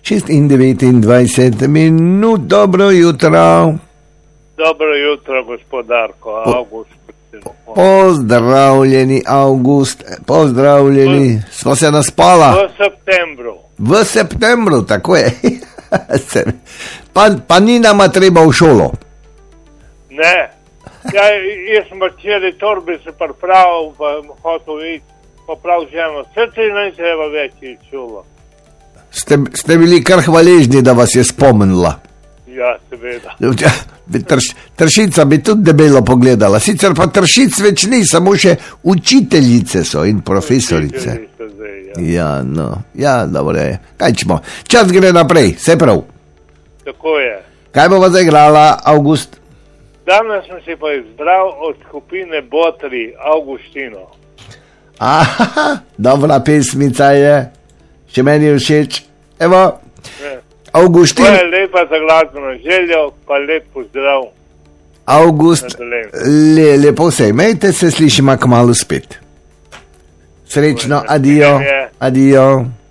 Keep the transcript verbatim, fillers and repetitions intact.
šest in devetindvajset minut, dobro jutro. Dobro jutro, gospodarko, Avgust. Pozdravljeni, Avgust, pozdravljeni. Smo se naspala? V septembru. V septembru, tako je. pa, pa ni nama treba v šolo. Ne, ja, jaz sem včeraj torbi se pripravil, pa hotel iti, pa prav ženo, srce ne treba več iti v šolo. Ste, ste bili kar hvaležni, da vas je spomnila. Ja, seveda. Trš, tršica bi tudi debelo pogledala, sicer pa tršic več ni, samo še učiteljice so in profesorice. Zdaj, ja. Ja, no, ja, dobro je. Kaj ćemo? Čas gre naprej, se prav. Tako je. Kaj bova zaigrala, Avgust? Danes sem si pa izbral od skupine Botri, Augustino. Aha, dobra pesmica je, še meni je všeč. Evo, Ne. Augustin. To je lepa za glasbeno željo, pa lep pozdrav. Avgust, Nadaljem. le, lepo se imejte, se slišimo kmalu spet. Srečno, adijo, adijo.